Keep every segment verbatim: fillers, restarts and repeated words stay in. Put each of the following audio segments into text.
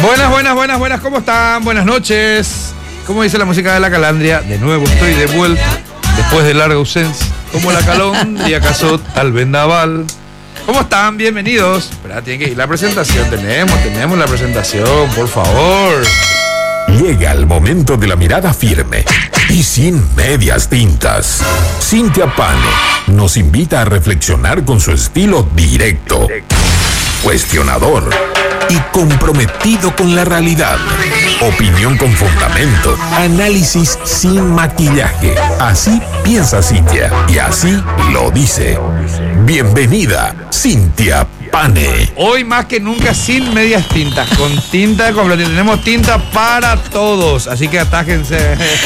Buenas, buenas, buenas, buenas, ¿cómo están? Buenas noches. ¿Cómo dice la música de la Calandria? De nuevo estoy de vuelta, después de larga ausencia. Como la Calandria, acaso tal vendaval. ¿Cómo están? Bienvenidos. Espera, tiene que ir la presentación. Tenemos, tenemos la presentación, por favor. Llega el momento de la mirada firme y sin medias tintas. Cintia Pane nos invita a reflexionar con su estilo directo, cuestionador y comprometido con la realidad. Opinión con fundamento, análisis sin maquillaje. Así piensa Cintia y así lo dice. Bienvenida, Cintia Pane. Hoy más que nunca sin medias tintas, con tinta completa. Tenemos tinta para todos, así que atájense.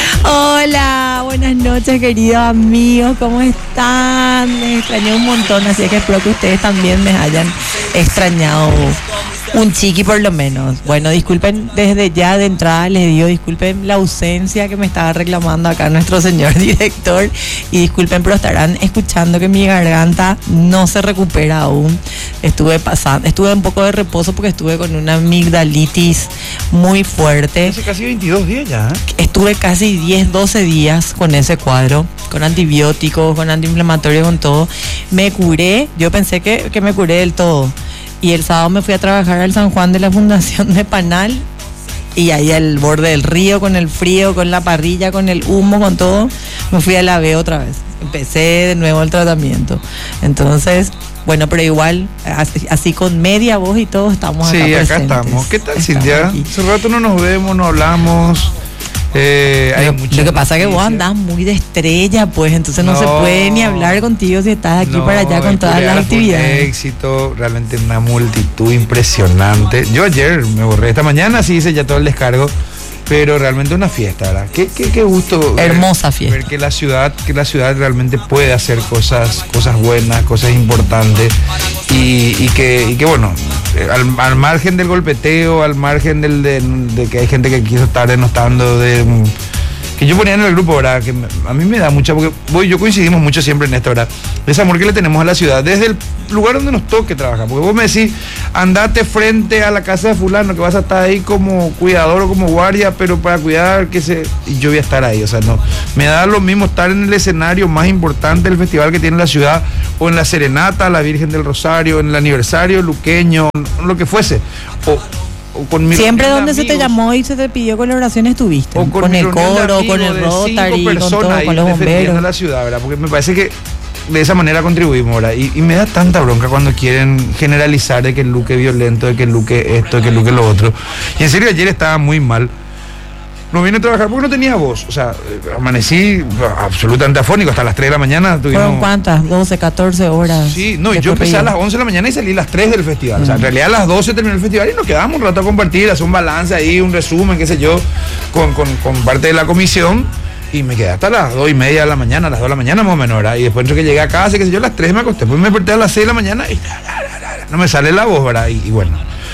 Hola, buenas noches, queridos amigos, ¿cómo están? Me extrañé un montón, así que espero que ustedes también me hayan extrañado un chiqui por lo menos. Bueno, disculpen desde ya de entrada, les digo, disculpen la ausencia que me estaba reclamando acá nuestro señor director y disculpen, pero estarán escuchando que mi garganta no se recupera aún. Estuve pasando, estuve un poco de reposo porque estuve con una amigdalitis muy fuerte. Hace casi veintidós días ya, ¿eh? Estuve casi diez, doce días con ese cuadro, con antibióticos, con antiinflamatorios, con todo. Me curé, yo pensé que, que me curé del todo. Y el sábado me fui a trabajar al San Juan de la Fundación de Panal. Y ahí al borde del río, con el frío, con la parrilla, con el humo, con todo, me fui a la B otra vez. Empecé de nuevo el tratamiento. Entonces, bueno, pero igual, así, así con media voz y todo, estamos acá Sí, acá presentes. estamos. ¿Qué tal, Estamos Cintia? aquí. Hace rato no nos vemos, no hablamos. Eh, hay Lo, muchas lo que pasa es que vos noticias. andás muy de estrella, pues, entonces no, No. se puede ni hablar contigo si estás aquí No, para allá con el todas Culeara las fue un actividades. éxito, realmente una multitud impresionante. Yo ayer me borré, esta mañana sí hice ya todo el descargo, pero realmente una fiesta, ¿verdad? Qué, qué, qué gusto ver, Hermosa fiesta. ver que la ciudad, que la ciudad realmente puede hacer cosas, cosas buenas, cosas importantes y, y que, y que bueno, al, al margen del golpeteo, al margen del de, de que hay gente que quiso estar denostando de que yo ponía en el grupo, ¿verdad? Que me, a mí me da mucha, porque vos y yo coincidimos mucho siempre en esto, ¿verdad? Ese amor que le tenemos a la ciudad, desde el lugar donde nos toque trabajar. Porque vos me decís, andate frente a la casa de fulano, que vas a estar ahí como cuidador o como guardia, pero para cuidar que se... Y yo voy a estar ahí, o sea, no. Me da lo mismo estar en el escenario más importante del festival que tiene la ciudad, o en la serenata, la Virgen del Rosario, en el aniversario luqueño, lo que fuese. O... Con mi Siempre reunión de donde se te amigos, llamó y se te pidió colaboración estuviste. o con, Con mi el reunión de coro, amigos con el de Rotary, cinco con personas todo, ahí con los defendiendo bomberos. la ciudad, ¿verdad? Porque me parece que de esa manera contribuimos, ¿verdad? Y, y me da tanta bronca cuando quieren generalizar de que el Luque es violento, de que el Luque es esto, de que el Luque es lo otro. Y en serio, ayer estaba muy mal. No vine a trabajar porque no tenía voz. O sea, amanecí absolutamente afónico. Hasta las tres de la mañana tuvimos... ¿Fueron cuántas? doce, catorce horas. Sí, no, y de yo empecé a corrido. las once de la mañana y salí a las tres del festival. Mm. O sea, en realidad a las doce terminó el festival y nos quedamos un rato a compartir, hacer un balance ahí, un resumen, qué sé yo, con, con, con parte de la comisión. Y me quedé hasta las dos y media de la mañana, a las dos de la mañana más o menos, ¿verdad? Y después entre que llegué a casa, qué sé yo, a las tres me acosté. Después me desperté a las seis de la mañana y no me sale la voz, ¿verdad? Y, y bueno.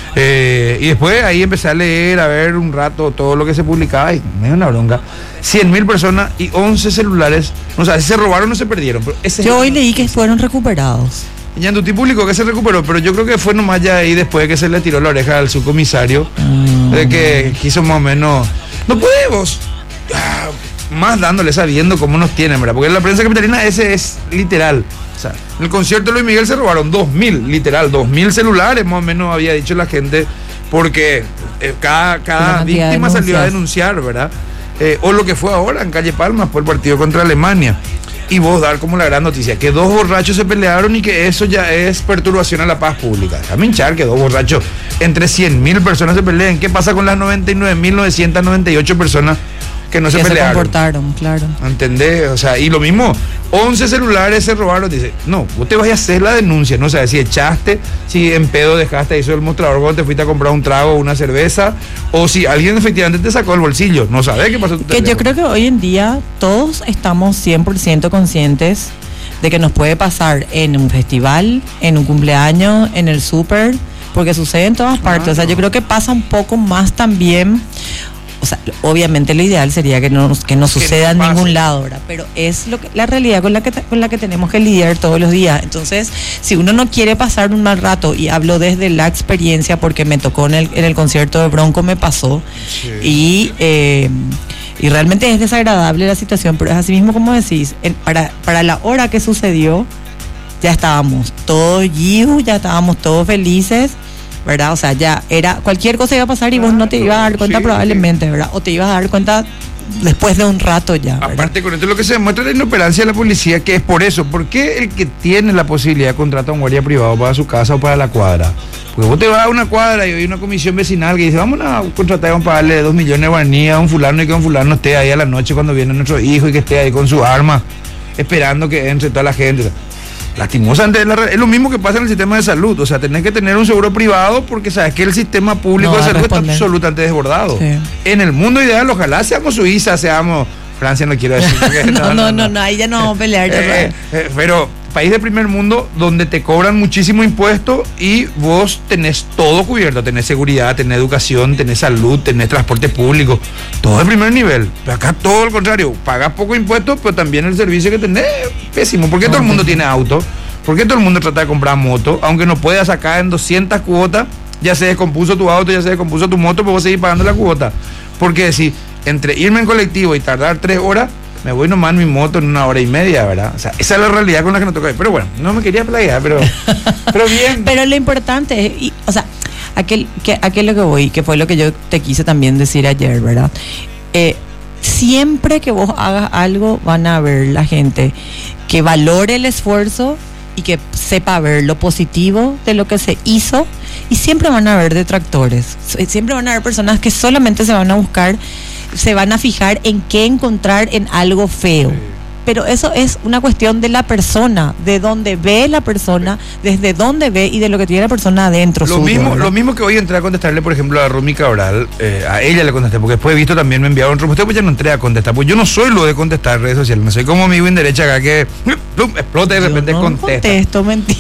Eh, y después ahí empecé a leer, a ver un rato todo lo que se publicaba y me dio una bronca. cien mil personas y once celulares, no sé si se robaron o se perdieron. Pero ese Yo hoy leí que fueron recuperados. Yanduti publicó que se recuperó, pero yo creo que fue nomás ya ahí después de que se le tiró la oreja al subcomisario, mm. de que quiso más o menos, no podemos, ah, más dándole, sabiendo cómo nos tienen, ¿verdad? Porque en la prensa capitalina ese es literal. O sea, en el concierto de Luis Miguel se robaron dos mil, literal, dos mil celulares, más o menos había dicho la gente, porque eh, cada, cada víctima salió a denunciar, ¿verdad? Eh, o lo que fue ahora en Calle Palmas por el partido contra Alemania. Y vos dar como la gran noticia, que dos borrachos se pelearon y que eso ya es perturbación a la paz pública. Déjame hinchar que dos borrachos entre cien mil personas se peleen. ¿Qué pasa con las noventa y nueve mil novecientas noventa y ocho personas que no se que pelearon? Se comportaron, claro. ¿Entendés? O sea, y lo mismo, once celulares se robaron. Dice, no, vos te vas a hacer la denuncia, no sabes si echaste, si en pedo dejaste eso el mostrador cuando te fuiste a comprar un trago o una cerveza, o si alguien efectivamente te sacó el bolsillo. No sabes qué pasó. Que yo creo que hoy en día todos estamos cien por ciento conscientes de que nos puede pasar en un festival, en un cumpleaños, en el súper, porque sucede en todas partes. Claro. O sea, yo creo que pasa un poco más también. o sea, obviamente lo ideal sería que no, que no suceda en no pase. ningún lado, ¿verdad? Pero es lo que, la realidad con la que con la que tenemos que lidiar todos los días. Entonces, si uno no quiere pasar un mal rato, y hablo desde la experiencia porque me tocó en el, en el concierto de Bronco, me pasó, sí. y eh, y realmente es desagradable la situación, pero es así mismo como decís, en, para, para la hora que sucedió, ya estábamos todos you, ya estábamos todos felices, ¿verdad? O sea, ya era, cualquier cosa iba a pasar y vos no te ibas a dar cuenta, sí, probablemente, ¿verdad? O te ibas a dar cuenta después de un rato ya, ¿verdad? Aparte, con esto lo que se demuestra es la inoperancia de la policía, que es por eso. ¿Por qué el que tiene la posibilidad contrata a un guardia privado para su casa o para la cuadra? Porque vos te vas a una cuadra y hay una comisión vecinal que dice, vamos a contratar, vamos a pagarle dos millones de guaraníes a un fulano, y que un fulano esté ahí a la noche cuando viene nuestro hijo y que esté ahí con su arma esperando que entre toda la gente. Lastimosamente es lo mismo que pasa en el sistema de salud. O sea, tenés que tener un seguro privado porque sabes que el sistema público no de salud está absolutamente desbordado. Sí. En el mundo ideal, ojalá seamos Suiza, seamos Francia, no quiero decir. no, no, no, no, no, no, ahí ya no vamos a pelear. Eh, eh, pero país de primer mundo donde te cobran muchísimo impuesto y vos tenés todo cubierto, tenés seguridad, tenés educación, tenés salud, tenés transporte público, todo de primer nivel. Pero acá todo lo contrario, pagás poco impuesto, pero también el servicio que tenés pésimo. ¿Por qué todo el mundo tiene auto? ¿Por qué todo el mundo trata de comprar moto? Aunque no puedas sacar en doscientas cuotas, ya se descompuso tu auto, ya se descompuso tu moto, pero vos seguís pagando la cuota. Porque si entre irme en colectivo y tardar tres horas, me voy nomás en mi moto en una hora y media, ¿verdad? O sea, esa es la realidad con la que nos toca ir. Pero bueno, no me quería playar, pero, pero bien. Pero lo importante es, y, o sea, aquel, que, aquel lo que voy, que fue lo que yo te quise también decir ayer, ¿verdad? Eh, siempre que vos hagas algo, van a ver la gente que valore el esfuerzo y que sepa ver lo positivo de lo que se hizo, y siempre van a haber detractores, siempre van a haber personas que solamente se van a buscar, se van a fijar en qué encontrar en algo feo. Sí. Pero eso es una cuestión de la persona, de dónde ve la persona, desde dónde ve y de lo que tiene la persona adentro. Lo, suyo, mismo, lo mismo que hoy entré a contestarle, por ejemplo, a Rumi Cabral, eh, a ella le contesté, porque después he visto también me enviaron otro posteo, pues ya no entré a contestar, pues yo no soy lo de contestar redes sociales, no soy como amigo en derecha acá que explota y de repente no contesta. Contesto, mentira.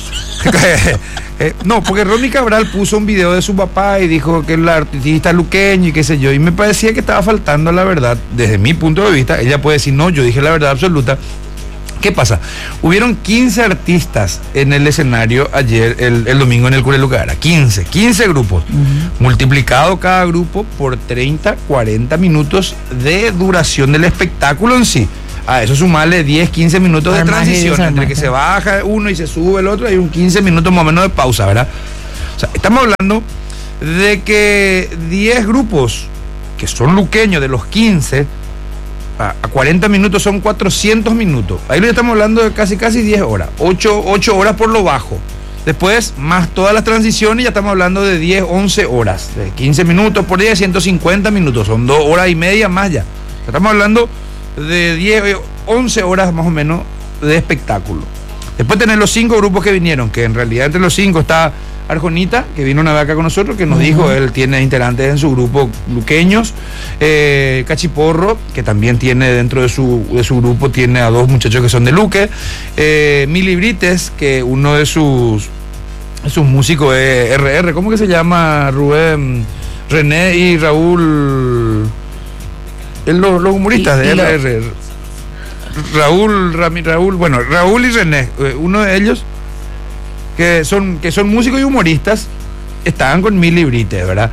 eh, no, porque Rumi Cabral puso un video de su papá y dijo que el artista luqueño y qué sé yo, y me parecía que estaba faltando la verdad, desde mi punto de vista. Ella puede decir, no, yo dije la verdad absoluta. ¿Qué pasa? Hubieron quince artistas en el escenario ayer, el, el domingo en el Cure Lucara. quince, quince grupos. Uh-huh. Multiplicado cada grupo por treinta, cuarenta minutos de duración del espectáculo en sí. A eso sumarle diez, quince minutos de transición, entre que se baja uno y se sube el otro, hay un quince minutos más o menos de pausa, ¿verdad? O sea, estamos hablando de que diez grupos que son luqueños de los quince, a cuarenta minutos son cuatrocientos minutos. Ahí lo estamos hablando de casi casi diez horas, ocho horas por lo bajo. Después, más todas las transiciones, ya estamos hablando de diez, once horas. De quince minutos por día, ciento cincuenta minutos. Son dos horas y media más ya. Estamos hablando de diez, once horas más o menos de espectáculo. Después tener los cinco grupos que vinieron, que en realidad entre los cinco está Arjonita, que vino una vez acá con nosotros, que nos uh-huh. dijo, él tiene integrantes en su grupo luqueños, eh, Cachiporro, que también tiene dentro de su, de su grupo, tiene a dos muchachos que son de Luque, eh, Mili Brites, que uno de sus, sus músicos es R R, ¿cómo que se llama? Rubén, René y Raúl, los, los humoristas de R R, Raúl, Rami, Raúl, bueno, Raúl y René, uno de ellos, que son, que son músicos y humoristas, estaban con Mili Brites, ¿verdad?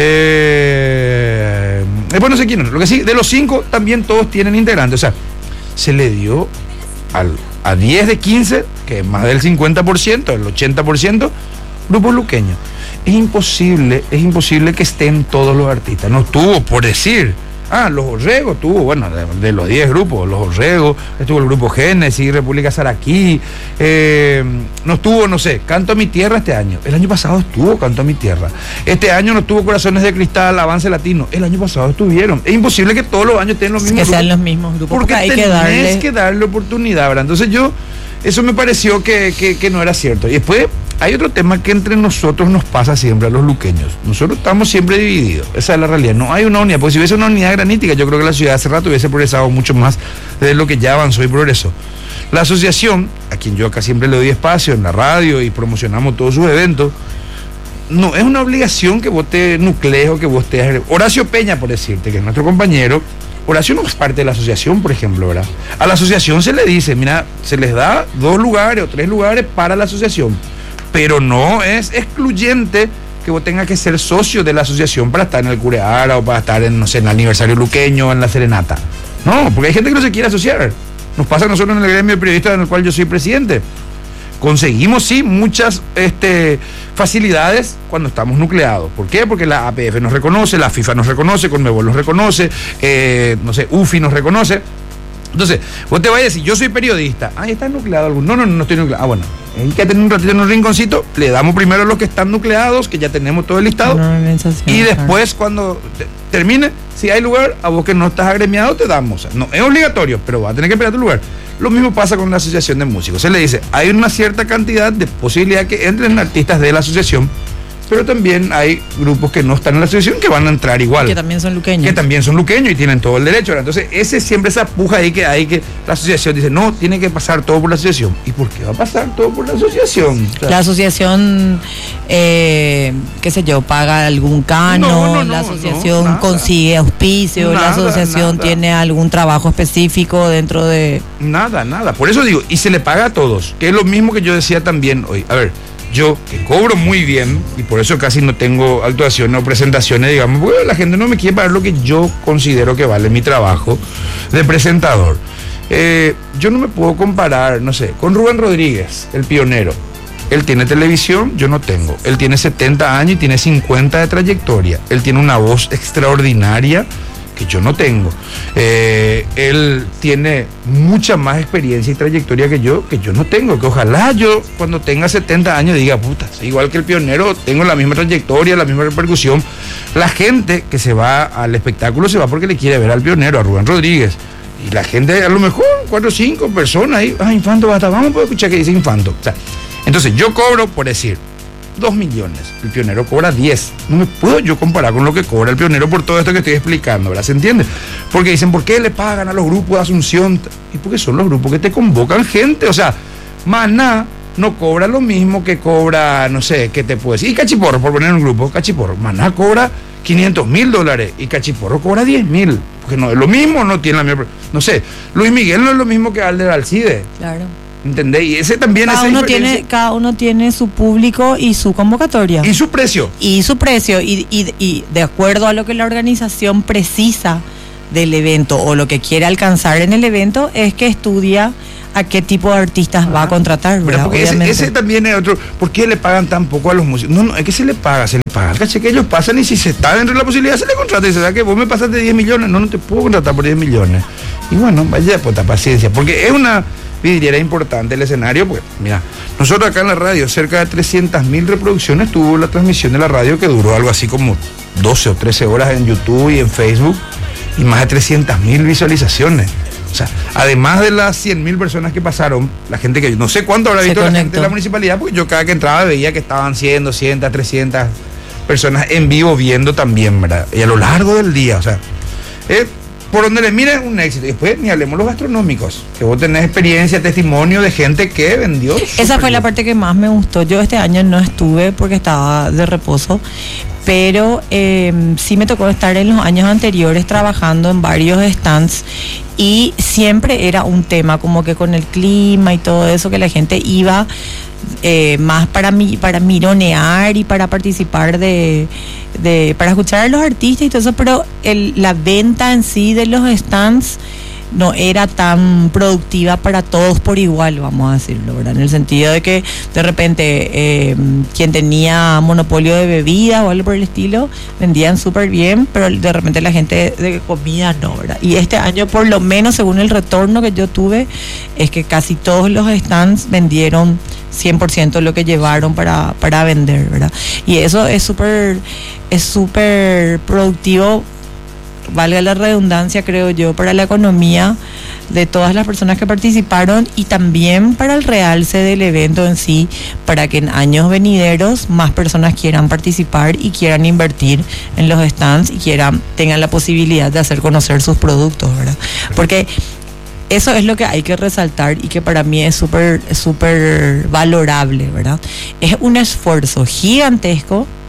Eh, después no sé quién, lo que sí, de los cinco también todos tienen integrantes, o sea, se le dio al, a diez de quince, que es más del cincuenta por ciento, el ochenta por ciento, grupos luqueños. Es imposible, es imposible que estén todos los artistas, no estuvo, por decir, ah, Los Orregos tuvo, bueno, de, de los diez grupos, Los Orregos, estuvo el grupo Génesis, República Saraquí, eh, no estuvo, no sé, Canto a mi Tierra este año. El año pasado estuvo Canto a mi Tierra. Este año no estuvo Corazones de Cristal, Avance Latino. El año pasado estuvieron. Es imposible que todos los años estén los mismos que grupos. sean los mismos grupos. Porque, porque hay tenés que darle... que darle oportunidad, ¿verdad? Entonces yo, eso me pareció que, que, que no era cierto. Y después hay otro tema que entre nosotros nos pasa siempre a los luqueños. Nosotros estamos siempre divididos. Esa es la realidad. No hay una unidad. Porque si hubiese una unidad granítica, yo creo que la ciudad hace rato hubiese progresado mucho más de lo que ya avanzó y progresó. La asociación, a quien yo acá siempre le doy espacio en la radio y promocionamos todos sus eventos, no es una obligación que vos te nuclees o que vos te... Horacio Peña, por decirte, que es nuestro compañero, Horacio no es parte de la asociación, por ejemplo, ¿verdad? A la asociación se le dice, mira, se les da dos lugares o tres lugares para la asociación, pero no es excluyente que vos tengas que ser socio de la asociación para estar en el Cureara o para estar en, no sé, en el aniversario luqueño, en la Serenata. No, porque hay gente que no se quiere asociar. Nos pasa a nosotros en el gremio de periodistas en el cual yo soy presidente. Conseguimos, sí, muchas este, facilidades cuando estamos nucleados. ¿Por qué? Porque la A P F nos reconoce, la FIFA nos reconoce, Conmebol nos reconoce, eh, no sé, U F I nos reconoce. Entonces, vos te vas a decir, yo soy periodista. Ah, ¿estás nucleado algún? No, no, no, no estoy nucleado. Ah, bueno, hay que tener un ratito en un rinconcito, le damos primero a los que están nucleados, que ya tenemos todo el listado, no, y después cuando te, termine, si hay lugar, a vos que no estás agremiado, te damos. O sea, no es obligatorio, pero vas a tener que esperar tu lugar. Lo mismo pasa con la asociación de músicos. Se le dice, hay una cierta cantidad de posibilidad que entren artistas de la asociación, pero también hay grupos que no están en la asociación que van a entrar igual. Que también son luqueños. Que también son luqueños y tienen todo el derecho. ¿Verdad? Entonces, ese siempre esa puja ahí que hay que la asociación dice, no, tiene que pasar todo por la asociación. ¿Y por qué va a pasar todo por la asociación? O sea, la asociación, eh, qué sé yo, paga algún canon, no, no, no, la asociación no, consigue auspicio, nada, la asociación nada. Tiene algún trabajo específico dentro de... Nada, nada. Por eso digo, y se le paga a todos, que es lo mismo que yo decía también hoy. A ver, yo que cobro muy bien y por eso casi no tengo actuaciones o presentaciones, digamos, porque la gente no me quiere pagar lo que yo considero que vale mi trabajo de presentador. Eh, yo no me puedo comparar, no sé, con Rubén Rodríguez, el pionero. Él tiene televisión, yo no tengo. Él tiene setenta años y tiene cincuenta de trayectoria. Él tiene una voz extraordinaria que yo no tengo. Eh, él tiene mucha más experiencia y trayectoria que yo, que yo no tengo, que ojalá yo cuando tenga setenta años diga, puta, igual que el pionero, tengo la misma trayectoria, la misma repercusión. La gente que se va al espectáculo se va porque le quiere ver al pionero, a Rubén Rodríguez. Y la gente, a lo mejor, cuatro o cinco personas ahí, ah, Infanto, basta, vamos a escuchar qué dice Infanto. O sea, entonces yo cobro, por decir, dos millones, el pionero cobra diez. No me puedo yo comparar con lo que cobra el pionero por todo esto que estoy explicando, ¿verdad? ¿Se entiende? Porque dicen, ¿por qué le pagan a los grupos de Asunción? Y porque son los grupos que te convocan gente. O sea, Maná no cobra lo mismo que cobra, no sé, ¿qué te puedo decir? Y Cachiporro, por poner un grupo, Cachiporro. Maná cobra quinientos mil dólares y Cachiporro cobra diez mil. Porque no es lo mismo, no tiene la misma... No sé, Luis Miguel no es lo mismo que Alder Alcide. Claro. ¿Entendés? Y ese también cada uno tiene cada uno tiene su público y su convocatoria y su precio y su precio y, y, y de acuerdo a lo que la organización precisa del evento o lo que quiere alcanzar en el evento es que estudia a qué tipo de artistas ah, va a contratar, ¿verdad? Porque ese, ese también es otro. ¿Por qué le pagan tan poco a los músicos? No, no, es que se le paga, se le paga. Caché que ellos pasan y si se está dentro de la posibilidad se le contrata y se da que vos me pasaste diez millones, no, no te puedo contratar por diez millones. Y bueno, vaya puta paciencia, porque es una vidriera importante el escenario, pues mira, nosotros acá en la radio, cerca de trescientas mil reproducciones tuvo la transmisión de la radio, que duró algo así como doce o trece horas en YouTube y en Facebook, y más de trescientas mil visualizaciones. O sea, además de las cien mil personas que pasaron, la gente que yo no sé cuánto habrá visto la gente de la municipalidad, porque yo cada que entraba veía que estaban cien, doscientas, trescientas personas en vivo viendo también, ¿verdad? Y a lo largo del día, o sea, eh, por donde le miren, un éxito. Y después ni hablemos los gastronómicos, que vos tenés experiencia, testimonio de gente que vendió. Esa fue la parte que más me gustó. Yo este año no estuve porque estaba de reposo, pero eh, sí me tocó estar en los años anteriores trabajando en varios stands y siempre era un tema como que con el clima y todo eso, que la gente iba eh, más para mí, para mironear y para participar de, de para escuchar a los artistas y todo eso, pero el, la venta en sí de los stands no era tan productiva para todos por igual, vamos a decirlo, ¿verdad? En el sentido de que de repente eh, quien tenía monopolio de bebidas o algo por el estilo vendían súper bien, pero de repente la gente de comida no, ¿verdad? Y este año, por lo menos según el retorno que yo tuve, es que casi todos los stands vendieron cien por ciento lo que llevaron para, para vender, ¿verdad? Y eso es súper es súper productivo, valga la redundancia, creo yo, para la economía de todas las personas que participaron y también para el realce del evento en sí, para que en años venideros más personas quieran participar y quieran invertir en los stands y quieran, tengan la posibilidad de hacer conocer sus productos, ¿verdad? Porque eso es lo que hay que resaltar y que para mí es súper súper valorable, ¿verdad? Es un esfuerzo gigantesco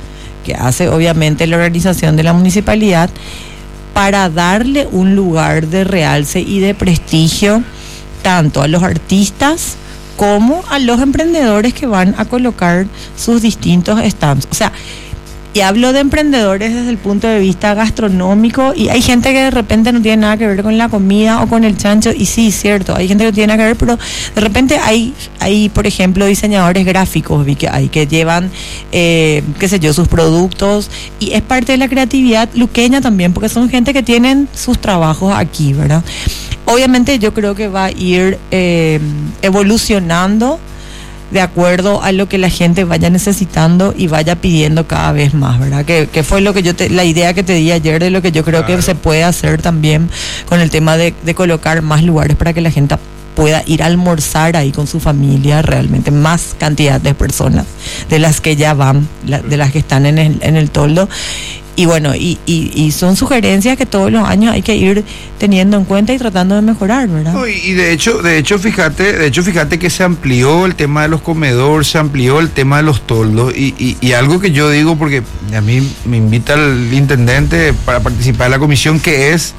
que hace obviamente la organización de la municipalidad para darle un lugar de realce y de prestigio tanto a los artistas como a los emprendedores que van a colocar sus distintos stands. O sea, y hablo de emprendedores desde el punto de vista gastronómico, y hay gente que de repente no tiene nada que ver con la comida o con el chancho, y sí, cierto, hay gente que no tiene nada que ver, pero de repente hay, hay por ejemplo, diseñadores gráficos, vi que hay que llevan, eh, qué sé yo, sus productos, y es parte de la creatividad luqueña también, porque son gente que tienen sus trabajos aquí, ¿verdad? Obviamente yo creo que va a ir eh, evolucionando de acuerdo a lo que la gente vaya necesitando y vaya pidiendo cada vez más, ¿verdad? Que, que fue lo que yo te, la idea que te di ayer de lo que yo creo claro. que se puede hacer también con el tema de, de colocar más lugares para que la gente pueda ir a almorzar ahí con su familia, realmente más cantidad de personas de las que ya van, la, de las que están en el, en el toldo. Y bueno, y, y, y son sugerencias que todos los años hay que ir teniendo en cuenta y tratando de mejorar, ¿verdad? No, y, y de hecho, de hecho, fíjate, de hecho, fíjate que se amplió el tema de los comedores, se amplió el tema de los toldos, y, y, y algo que yo digo, porque a mí me invita el intendente para participar en la comisión, que es,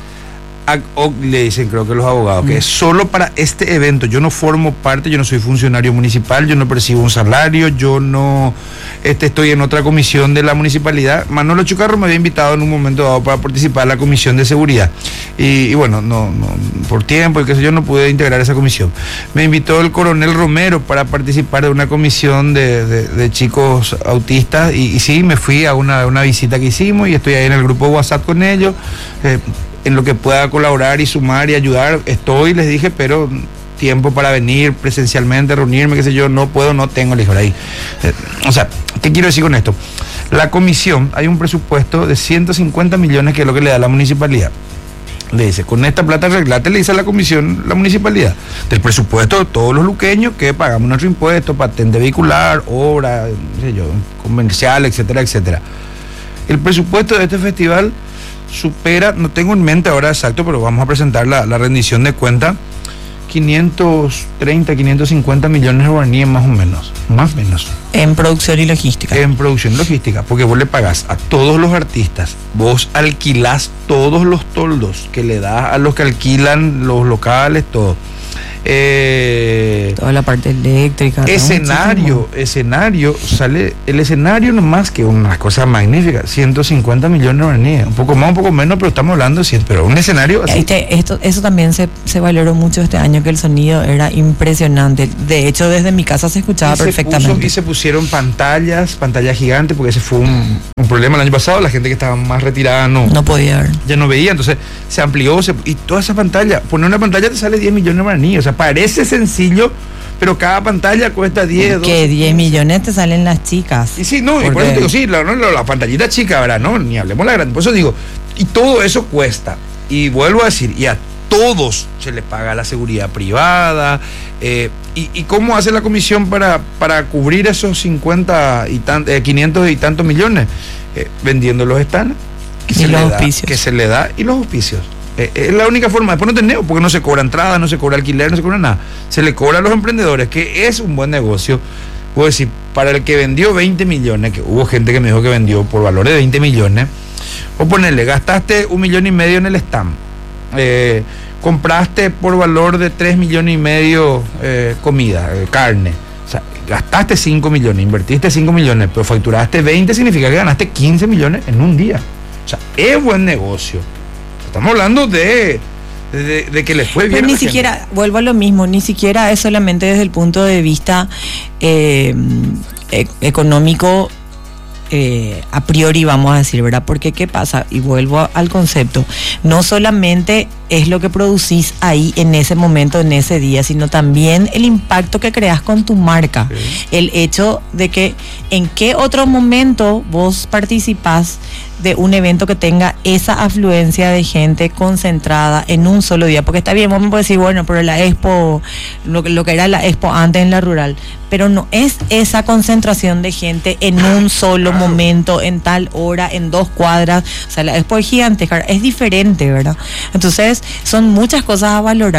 o le dicen creo que los abogados, que es solo para este evento. Yo no formo parte, yo no soy funcionario municipal, yo no percibo un salario, yo no este, estoy en otra comisión de la municipalidad. Manolo Chucarro me había invitado en un momento dado para participar en la comisión de seguridad, y, y bueno, no, no por tiempo y qué sé yo, no pude integrar esa comisión. Me invitó el coronel Romero para participar de una comisión de, de, de chicos autistas, y, y sí, me fui a una, una visita que hicimos, y estoy ahí en el grupo de WhatsApp con ellos. eh, En lo que pueda colaborar y sumar y ayudar, estoy, les dije, pero tiempo para venir presencialmente, reunirme, qué sé yo, no puedo, no tengo, le dije, ahí. Eh, o sea, ¿qué quiero decir con esto? La comisión, hay un presupuesto de ciento cincuenta millones, que es lo que le da la municipalidad. Le dice, con esta plata arreglate, le dice a la comisión, la municipalidad, del presupuesto de todos los luqueños que pagamos nuestro impuesto, patente vehicular, obra, qué sé yo, comercial, etcétera, etcétera. El presupuesto de este festival supera, no tengo en mente ahora exacto, pero vamos a presentar la, la rendición de cuenta, quinientos treinta, quinientos cincuenta millones de guaraníes más o menos, más o menos. En producción y logística. En producción y logística, porque vos le pagás a todos los artistas, vos alquilás todos los toldos que le das a los que alquilan los locales, todo. Eh, toda la parte eléctrica, escenario, ¿no? escenario, sale el escenario nomás, que una cosa magnífica, ciento cincuenta millones de guaraníes, un poco más, un poco menos, pero estamos hablando de cien, pero un escenario así. Este, esto, eso también se, se valoró mucho este año, que el sonido era impresionante, de hecho desde mi casa se escuchaba y perfectamente. Se puso, y se pusieron pantallas, pantallas gigantes, porque ese fue un, un problema el año pasado, la gente que estaba más retirada no, no podía ver. Ya no veía, entonces se amplió, se, y toda esa pantalla, poner una pantalla te sale diez millones de guaraníes, o sea, parece sencillo, pero cada pantalla cuesta diez, doce. Que diez millones te salen las chicas. Y sí, no, porque... y por eso digo, sí, la, la, la pantallita chica, ¿verdad? No, ni hablemos la grande. Por eso digo, y todo eso cuesta. Y vuelvo a decir, y a todos se les paga la seguridad privada. Eh, y, ¿Y cómo hace la comisión para, para cubrir esos cincuenta y tan, eh, quinientos y tantos millones? Eh, vendiendo los stands que, se le da, que se le da, y los auspicios. Eh, es la única forma. Después no tenemos, porque no se cobra entrada, no se cobra alquiler, no se cobra nada. Se le cobra a los emprendedores, que es un buen negocio. Puedo decir, para el que vendió veinte millones, que hubo gente que me dijo que vendió por valor de veinte millones, o ponerle, gastaste un millón y medio en el stand, eh, compraste por valor de tres millones y medio eh, comida, eh, carne, o sea, gastaste cinco millones, invertiste cinco millones, pero facturaste veinte, significa que ganaste quince millones en un día. O sea, es buen negocio. Estamos hablando de, de, de que les fue bien. Pero ni siquiera, gente. Vuelvo a lo mismo, ni siquiera es solamente desde el punto de vista eh, e- económico eh, a priori, vamos a decir, ¿verdad? Porque ¿qué pasa? Y vuelvo a, al concepto, no solamente es lo que producís ahí en ese momento, en ese día, sino también el impacto que creas con tu marca. Sí. El hecho de que en qué otro momento vos participás de un evento que tenga esa afluencia de gente concentrada en un solo día, porque está bien, vos me podés decir, bueno, pero la Expo, lo, lo que era la Expo antes en la rural, pero no es esa concentración de gente en un solo momento, en tal hora, en dos cuadras. O sea, la Expo es gigante, es diferente, ¿verdad? Entonces son muchas cosas a valorar.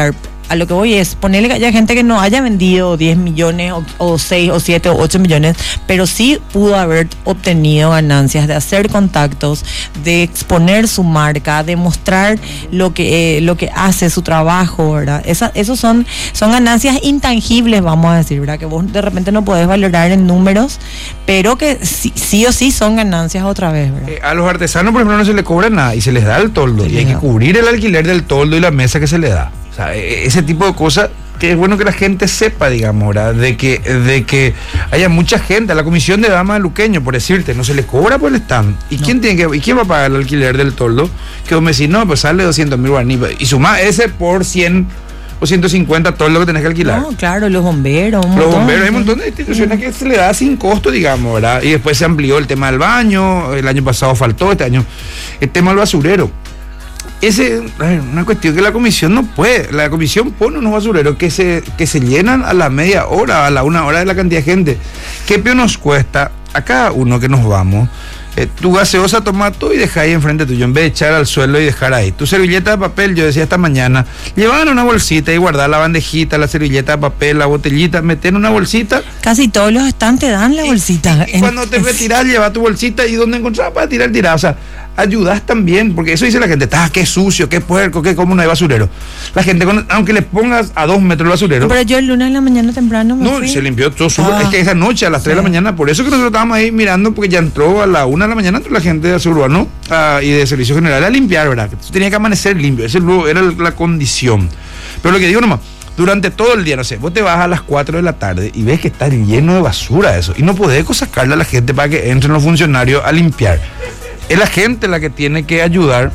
a lo que voy es ponerle que haya gente que no haya vendido diez millones o, o seis o siete o ocho millones, pero sí pudo haber obtenido ganancias de hacer contactos, de exponer su marca, de mostrar lo que, eh, lo que hace, su trabajo, ¿verdad? Esa, esos son, son ganancias intangibles, vamos a decir, ¿verdad? Que vos de repente no podés valorar en números, pero que sí, sí o sí son ganancias otra vez, ¿verdad? Eh, a los artesanos, por ejemplo, no se les cobra nada y se les da el toldo. Se Y hay les que da. cubrir el alquiler del toldo y la mesa que se le da. O sea, eh, ese tipo de cosas que es bueno que la gente sepa, digamos, ¿verdad? De que, de que haya mucha gente. A la comisión de damas de Luqueño, por decirte, no se le cobra por el stand. ¿Y No. quién tiene que, y quién va a pagar el alquiler del toldo? Que vos me decís, no, pues sale doscientos mil guaraní. Y suma ese por cien o ciento cincuenta todo lo que tenés que alquilar. No, claro, los bomberos, un Los montón. bomberos, hay un montón de instituciones que se le da sin costo, digamos, ¿verdad? Y después se amplió el tema del baño, el año pasado faltó, este año el tema del basurero. Ese es una cuestión que la comisión no puede. La comisión pone unos basureros que se, que se llenan a la media hora, a la una hora de la cantidad de gente. ¿Qué peor nos cuesta a cada uno que nos vamos? Eh, tu gaseosa, toma todo y deja ahí enfrente tuyo, en vez de echar al suelo y dejar ahí. Tu servilleta de papel, yo decía esta mañana, llevaban una bolsita y guardar la bandejita, la servilleta de papel, la botellita, meter en una bolsita. Casi todos los stands te dan la bolsita. Y, y cuando te retiras, lleva tu bolsita y donde encontrás para tirar, tirar. O sea, ayudas también, porque eso dice la gente, ah, qué sucio, qué puerco, qué como no hay basurero. La gente, con, aunque le pongas a dos metros el basurero. Pero yo el lunes en la mañana temprano me No, fui. se limpió todo su... Ah. Es que esa noche a las tres de la Sí. mañana, por eso que nosotros estábamos ahí mirando, porque ya entró a la una de la mañana la gente de Suburbano ah, y de Servicio General a limpiar, ¿verdad? Que tenía que amanecer limpio, esa era la condición. Pero lo que digo nomás, durante todo el día, no sé, vos te vas a las cuatro de la tarde y ves que está lleno de basura eso, y no podés sacarle a la gente para que entren los funcionarios a limpiar. Es la gente la que tiene que ayudar.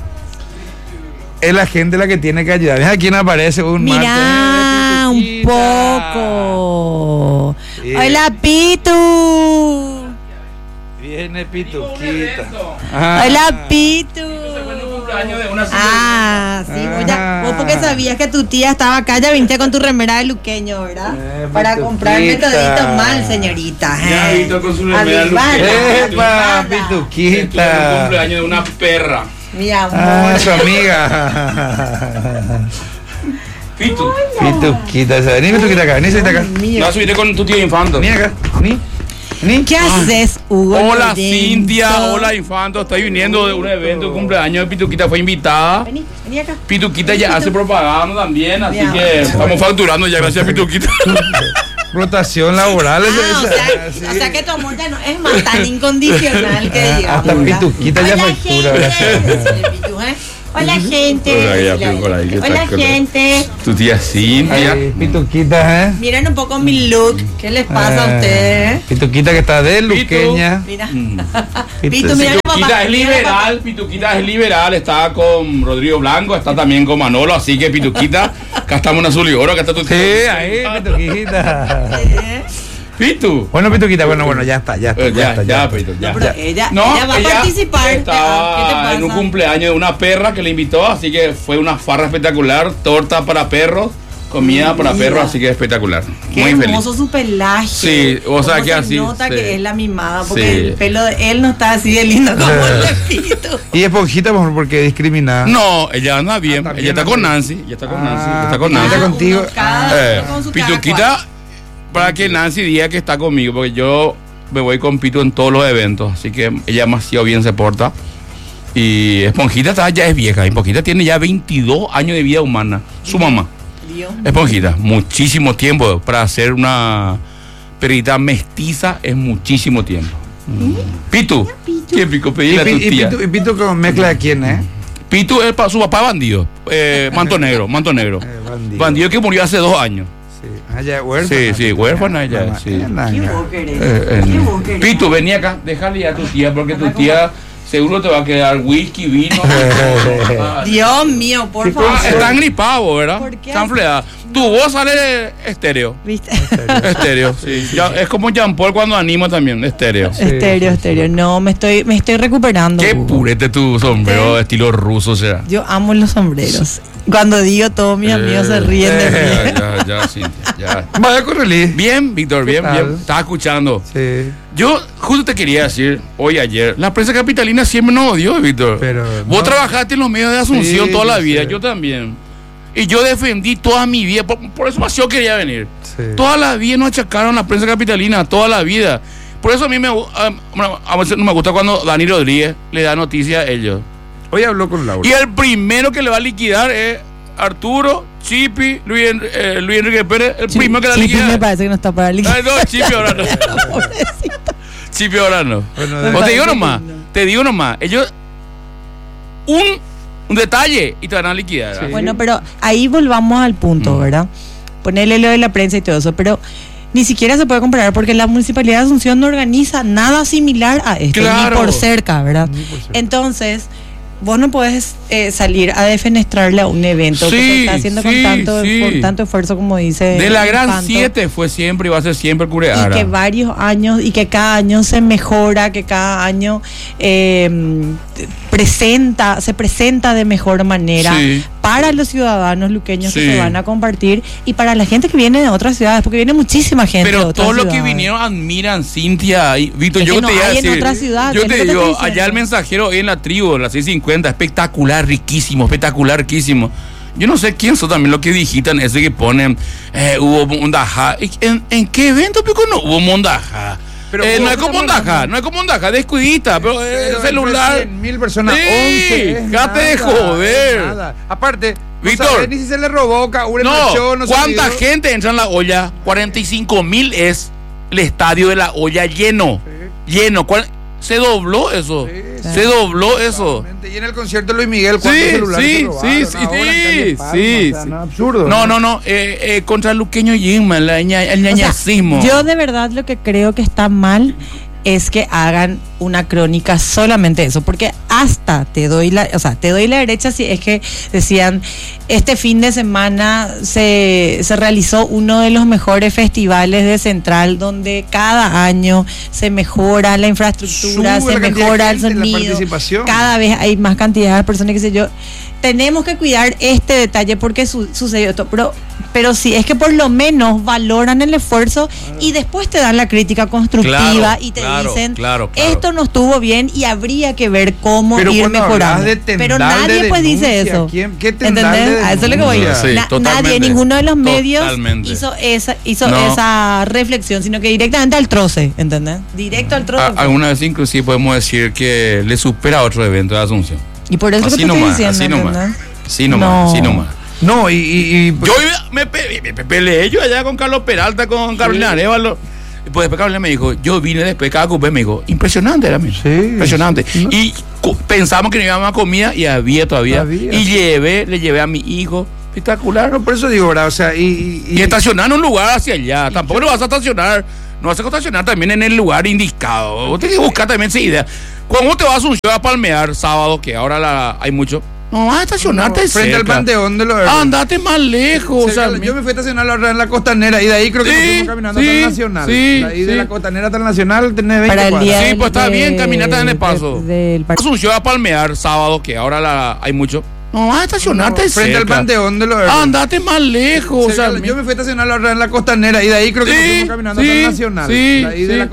Es la gente la que tiene que ayudar. ¿Ves a quién aparece un Mirá, martes? un Pituquita. poco. Sí. Hola, Pitu. Viene Pituquita. Hola, Pitu. De una Ah, sí, vos, ya, Ah. vos porque sabías que tu tía estaba acá, ya viniste con tu remera de luqueño, ¿verdad? Eh, Para Pituquita. comprarme todito mal, señorita. Ya, eh. Víctor, con su remera de Avivada, luqueño. ¡Epa, avivada. un Pituquita! cumpleaños de una perra. Mi amor. Ah, su amiga. Pitu. Pituquita, vení Pituquita acá, vení, siéntate acá. Dios mío. No subiste con tu tío Infanto. Vení acá, vení. Vení. ¿Qué haces, Hugo? Hola Lorenzo? Cintia, hola Infanto. Estoy viniendo de un evento de cumpleaños de Pituquita. Fue invitada. Vení, vení acá. Pituquita ya hace propaganda también, así Ya. que estamos facturando ya gracias a Pituquita. Rotación laboral. Ah, esa- o, sea, esa- o sea que tu amor ya no es más tan incondicional que digamos. Hasta ¿verdad? Pituquita ya Hola, factura, gente. Decirle, Pitu, ¿eh? Hola, gente. Hola, ya, Decirle, por ahí, ¿qué tal? Hola, ¿Qué tal? gente. Tu tía Cintia. Ay, Pituquita, ¿eh? Miren un poco mi look. ¿Qué les pasa a Eh, ustedes? Pituquita que está de luqueña. Mira. Mm. Pitu, mira la papá. Pituquita es mira la papá. liberal, Pituquita es liberal, está con Rodrigo Blanco, está también con Manolo, así que Pituquita, acá estamos en azul y oro, acá está tu Sí, tío. ahí, Pituquita. Eh, Pitu. Bueno, Pituquita, bueno, bueno, ya está, ya está. Eh, Ya, ya, está, ya, ya. Pitu, ya. Pero ya. ella, No, ella va a ella participar. Ah, ¿Qué te Estaba pasa? en un cumpleaños de una perra que le invitó, así que fue una farra espectacular, torta para perros, comida para Mira. perros, así que espectacular. Qué Muy hermoso feliz. su pelaje. Sí, o sea Cómo que se así, nota sí. que es la mimada, porque Sí. el pelo de él no está así de lindo como el de Pitu. Y esponjita, por porque discriminada. No, ella anda bien, Ah, también ella está anda con bien. Nancy, ella está con Ah, Nancy, ella está con Pituquita Nancy. Ah, contigo. uno cada- Eh, uno con su cada Pituquita, para que Nancy diga que está conmigo, porque yo me voy con Pitu en todos los eventos, así que ella demasiado bien se porta. Y Esponjita está, ya es vieja, Esponjita tiene ya veintidós años de vida humana, su mamá. Dios. Esponjita, muchísimo tiempo para hacer una perrita mestiza, es muchísimo tiempo. Pitu, ¿qué pico? ¿Y, Pedile a tu Pi- y tía. Pitu, y Pitu con mezcla de quién, eh? Pitu es pa- su papá bandido, eh, manto negro, manto negro. Eh, bandido. Bandido que murió hace dos años. Sí, ah, ya es huérfana. Sí, sí, huérfana ella, Mamá, sí. eh, nada. ¿Qué vos querés? Eh, eh, ¿Qué vos querés? Pitu, vení acá, déjale ya a tu tía, porque tu tía seguro te va a quedar whisky, vino. Ah, Dios mío, por favor. ah, están gripados, ¿verdad? ¿Por qué? Están fleadas. Tu voz sale estéreo. ¿Viste? Estéreo, sí. Ya, es como Jean Paul cuando anima también, estéreo. Estéreo, estéreo. No, me estoy, me estoy recuperando. Qué Hugo. purete tu sombrero de estilo ruso será. Yo amo los sombreros. Cuando digo, todos mis amigos se ríen de Eh, mí. Ya, ya, Cintia, ya. Vaya con Relí. Bien, Víctor, bien, ¿Qué tal? bien. Estaba escuchando. Sí. Yo justo te quería decir, hoy, ayer, la prensa capitalina siempre nos odió, Víctor. Pero Vos no. trabajaste en los medios de Asunción Sí, toda la yo vida, sé. yo también. Y yo defendí toda mi vida, por, por eso más yo quería venir. Sí. Toda la vida nos achacaron la prensa capitalina, toda la vida. Por eso a mí me, a, a veces no me gusta cuando Dani Rodríguez le da noticia a ellos. Hoy habló con Laura. Y el primero que le va a liquidar es Arturo, Chipi, Luis, eh, Luis Enrique Pérez, el Ch primero que la Chipi liquida. me parece que no está para liquidar. Ay, no, Chipi ahora no. Chipi ahora no. Bueno, o te digo nomás, no. te digo nomás, ellos un, un detalle y te van a liquidar. Sí. Bueno, pero ahí volvamos al punto, mm. ¿verdad? Ponerle lo de la prensa y todo eso, pero ni siquiera se puede comparar porque la Municipalidad de Asunción no organiza nada similar a esto, claro. ni por cerca, ¿verdad? Por cerca. Entonces, vos no podés eh, salir a defenestrarle a un evento sí, que se está haciendo sí, con tanto sí. con tanto esfuerzo, como dice. De la Gran siete fue siempre y va a ser siempre Cureara. Y que varios años, y que cada año se mejora, que cada año eh, presenta, se presenta de mejor manera sí. para los ciudadanos luqueños sí. que se van a compartir y para la gente que viene de otras ciudades, porque viene muchísima gente. Pero de otras todos los que ciudades. vinieron admiran Cintia y Víctor. Es yo que no te hay decir, en otra ciudad. Yo te digo, allá el Mensajero hoy en la tribu, la seiscientos cincuenta, espectacular, riquísimo, espectacular, riquísimo. Yo no sé quién son también los que digitan ese que ponen, eh, hubo Mondaja. ¿En, ¿En qué evento, pico? No hubo Mondaja. Pero eh, no es como Mondaja, no es como Mondaja, descuidita, pero, pero el celular. cien mil personas, sí, once. Déjate de joder. Nada. Aparte, Víctor, no ni si se le robó, no, marchó, no ¿cuánta gente entra en la olla? cuarenta y cinco mil es el estadio de la olla lleno. Sí. Lleno. Se dobló eso. Sí, sí. Se dobló eso. Y en el concierto de Luis Miguel, ¿cuántos sí, celulares sí, se robaron? Sí, sí, sí, Palma, sí, o sea, sí. No, absurdo. No, no, no. Eh, eh, contra el luqueño Yinma, el, ña, el ñañacismo. O sea, yo de verdad lo que creo que está mal es que hagan una crónica solamente eso, porque hasta te doy la, o sea, te doy la derecha si es que decían, este fin de semana se, se realizó uno de los mejores festivales de Central, donde cada año se mejora la infraestructura, Sube se la mejora el sonido, cada vez hay más cantidad de personas, que sé yo. Tenemos que cuidar este detalle porque su, sucedió esto, pero, pero sí, es que por lo menos valoran el esfuerzo y después te dan la crítica constructiva claro, y te claro, dicen, claro, claro. esto no estuvo bien y habría que ver cómo pero ir mejorando. Pero nadie de pues denuncia, dice eso. ¿Quién, ¿Qué ¿entendés? A eso es lo que voy a sí, Na, Nadie, ninguno de los medios totalmente. hizo esa hizo no. esa reflexión, sino que directamente al troce, ¿entendés? Directo al troce. A, alguna vez inclusive podemos decir que le supera a otro evento de Asunción. Y por eso así que te nomás, estoy diciendo, así nomás, ¿entendés? así nomás, no. así nomás. No, y, y, y yo me, me, me, me peleé yo allá con Carlos Peralta, con sí. Carolina Arevalo. Pues después Carolina me dijo, yo vine después, cada cupé me dijo, impresionante era, sí, impresionante. No. Y pensamos que no íbamos a comida y había todavía. Había. Y llevé, le llevé a mi hijo. Espectacular. No, por eso digo, ¿verdad? O sea, y, y, y estacionar en un lugar hacia allá. Tampoco lo vas a estacionar. No vas a estacionar también en el lugar indicado. Vos tenés que buscar también esa idea. Cuando vos te vas a Asunción a palmear sábado, que ahora la, hay mucho. No vas a estacionarte no, frente cerca. al Panteón de los Héroes. Andate más lejos. O sea, yo me fui a estacionar la, en la Costanera y de ahí creo que sí, nos fuimos caminando sí, hasta el Nacional. Sí, de ahí sí. de la Costanera hasta el Nacional tenés veinte Para el cuadras. día sí, pues está de, bien, caminata en el paso. De, de Asunción a palmear sábado, que ahora la, hay mucho. No vas a estacionarte no, frente cerca. al Panteón de los Héroes. Andate más lejos. O sea, yo me fui a estacionar la, en la Costanera y de ahí creo que sí, nos fuimos caminando sí, hasta el Nacional. Sí, de ahí sí. de la